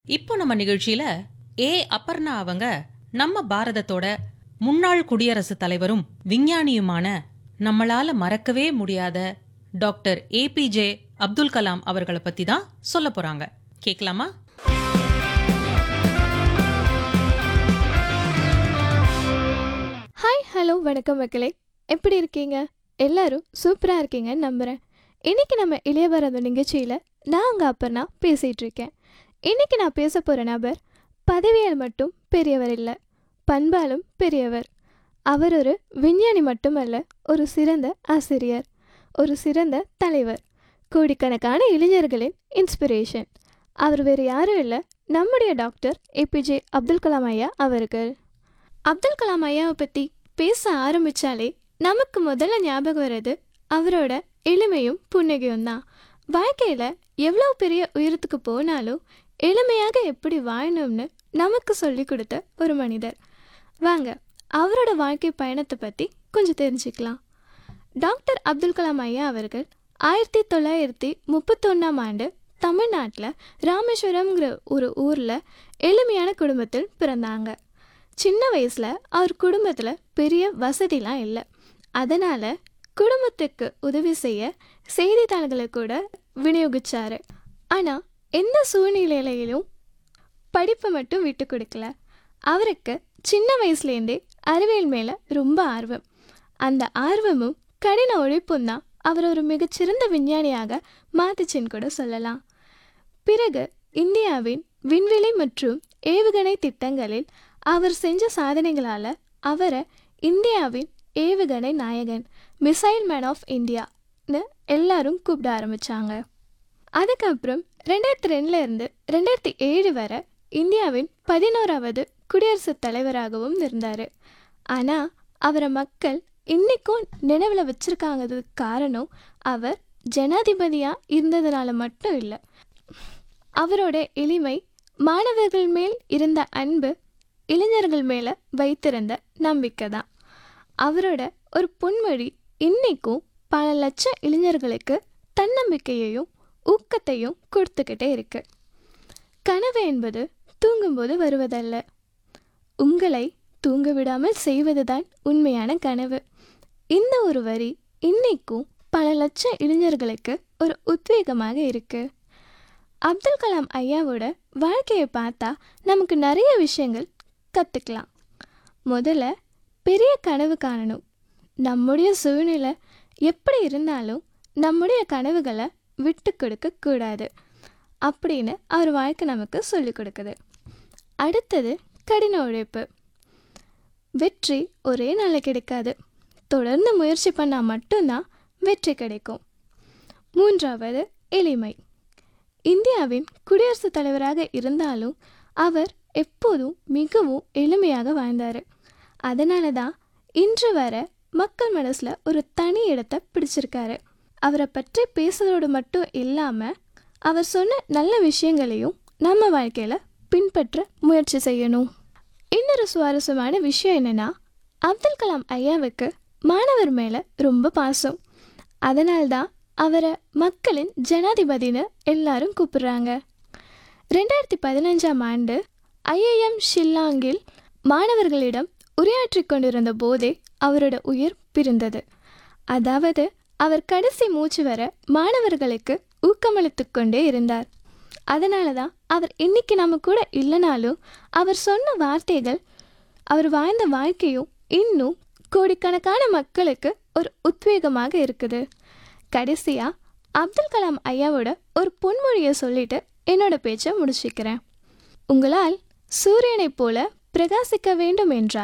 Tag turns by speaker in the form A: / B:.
A: இப்போ நம்ம நிகழ்ச்சியில அப்பர்ணா அவங்க நம்ம பாரதத்தோட முன்னாள் குடியரசுத் தலைவரும் விஞ்ஞானியுமான நம்மளால மறக்கவே முடியாத டாக்டர் ஏபிஜே அப்துல் கலாம் அவர்களை பத்தி தான் சொல்ல போறாங்க. கேட்கலாமா?
B: ஹாய், ஹலோ, வணக்கம் மக்களே. எப்படி இருக்கீங்க? எல்லாரும் சூப்பராக இருக்கீங்கன்னு நம்புகிறேன். இன்றைக்கி நம்ம இளைய பாரதம் நிகழ்ச்சியில் நான் உங்கள் அப்பர்ணா பேசிகிட்டு இருக்கேன். இன்றைக்கி நான் பேச போகிற நபர் பதவியால் மட்டும் பெரியவர் இல்லை, பண்பாலும் பெரியவர். அவர் ஒரு விஞ்ஞானி மட்டுமல்ல, ஒரு சிறந்த ஆசிரியர், ஒரு சிறந்த தலைவர், கோடிக்கணக்கான இளைஞர்களின் இன்ஸ்பிரேஷன். அவர் வேறு யாரும் இல்லை, நம்முடைய டாக்டர் ஏபிஜே அப்துல் கலாம் ஐயா அவர்கள். அப்துல் கலாம் ஐயாவை பற்றி பேச ஆரம்பித்தாலே நமக்கு முதல்ல ஞாபகம் வர்றது அவரோட எளிமையும் புன்னகையும் தான். வாழ்க்கையில் எவ்வளோ பெரிய உயரத்துக்கு போனாலும் எளிமையாக எப்படி வாழணும்னு நமக்கு சொல்லி கொடுத்த ஒரு மனிதர். வாங்க அவரோட வாழ்க்கை பயணத்தை பற்றி கொஞ்சம் தெரிஞ்சுக்கலாம். டாக்டர் அப்துல் கலாம் ஐயா அவர்கள் 1931ஆம் ஆண்டு தமிழ்நாட்டில் ராமேஸ்வரம்ங்கிற ஒரு ஊரில் எளிமையான குடும்பத்தில் பிறந்தாங்க. சின்ன வயசில் அவர் குடும்பத்தில் பெரிய வசதிலாம் இல்லை. அதனால் குடும்பத்துக்கு உதவி செய்ய செய்தித்தாள்களை கூட விநியோகிச்சார். ஆனால் எந்த சூழ்நிலையிலும் படிப்பை மட்டும் விட்டு கொடுக்கல. அவருக்கு சின்ன வயசுலேருந்தே அறிவியல் மேலே ரொம்ப ஆர்வம். அந்த ஆர்வமும் கடின உழைப்பும் தான் அவர் ஒரு மிகச்சிறந்த விஞ்ஞானியாக மாற்றுச்சின்னு கூட சொல்லலாம். பிறகு இந்தியாவின் விண்வெளி மற்றும் ஏவுகணை திட்டங்களில் அவர் செஞ்ச சாதனைகளால் அவரை இந்தியாவின் ஏவுகணை நாயகன், மிசைல் மேன் ஆஃப் இந்தியான்னு எல்லாரும் கூப்பிட ஆரம்பித்தாங்க. அதுக்கப்புறம் 2002 2007 வரை இந்தியாவின் 11வது குடியரசுத் தலைவராகவும் இருந்தார். ஆனால் அவரை மக்கள் இன்றைக்கும் நினைவில் வச்சுருக்காங்கிறதுக்கு காரணம் அவர் ஜனாதிபதியாக இருந்ததுனால மட்டும் இல்லை, அவரோட எளிமை, மாணவர்கள் மேல் இருந்த அன்பு, இளைஞர்கள் மேலே வைத்திருந்த நம்பிக்கை தான். அவரோட ஒரு பொன்மொழி இன்றைக்கும் பல லட்சம் இளைஞர்களுக்கு தன்னம்பிக்கையையும் ஊக்கத்தையும் கொடுத்துக்கிட்டே இருக்கு. கனவு என்பது தூங்கும்போது வருவதல்ல, உங்களை தூங்க விடாமல் செய்வதுதான் உண்மையான கனவு. இந்த ஒரு வரி இன்னைக்கும் பல லட்சம் இளைஞர்களுக்கு ஒரு உத்வேகமாக இருக்கு. அப்துல் கலாம் ஐயாவோட வாழ்க்கையை பார்த்தா நமக்கு நிறைய விஷயங்கள் கற்றுக்கலாம். முதல்ல பெரிய கனவு காணணும். நம்முடைய சூழ்நிலை எப்படி இருந்தாலும் நம்முடைய கனவுகளை விட்டு கொடுக்க கூடாது அப்படின்னு அவர் வாழ்க்கை நமக்கு சொல்லிக் கொடுக்குது. அடுத்தது கடின உழைப்பு. வெற்றி ஒரே நாளில் கிடைக்காது, தொடர்ந்து முயற்சி பண்ணால் மட்டும்தான் வெற்றி கிடைக்கும். மூன்றாவது எளிமை. இந்தியாவின் குடியரசுத் தலைவராக இருந்தாலும் அவர் எப்போதும் மிகவும் எளிமையாக வாழ்ந்தார். அதனால தான் இன்று வர மக்கள் மனசில் ஒரு தனி இடத்தை பிடிச்சிருக்காரு. அவரை பற்றி பேசுறதோடு மட்டும் இல்லாமல் அவர் சொன்ன நல்ல விஷயங்களையும் நம்ம வாழ்க்கையில் பின்பற்ற முயற்சி செய்யணும். இன்னொரு சுவாரஸ்யமான விஷயம் என்னென்னா, அப்துல் கலாம் ஐயாவுக்கு மாணவர் மேலே ரொம்ப பாசம். அதனால்தான் அவரை மக்களின் ஜனாதிபதினு எல்லாரும் கூப்பிடுறாங்க. 2015ஆம் ஆண்டு IIM ஷில்லாங்கில் மாணவர்களிடம் உரையாற்றி கொண்டிருந்த போதே அவரோட உயிர் பிரிந்தது. அதாவது அவர் கடைசி மூச்சு வர மாணவர்களுக்கு ஊக்கமளித்து கொண்டே இருந்தார். அதனால தான் அவர் இன்னைக்கு நம்ம கூட இல்லைனாலும் அவர் சொன்ன வார்த்தைகள், அவர் வாழ்ந்த வாழ்க்கையும் இன்னும் கோடிக்கணக்கான மக்களுக்கு ஒரு உத்வேகமாக இருக்குது. கடைசியாக அப்துல் கலாம் ஐயாவோட ஒரு பொன்மொழியை சொல்லிட்டு என்னோட பேச்சை முடிச்சுக்கிறேன். உங்களால் சூரியனைப் போல பிரகாசிக்க வேண்டும் என்றால்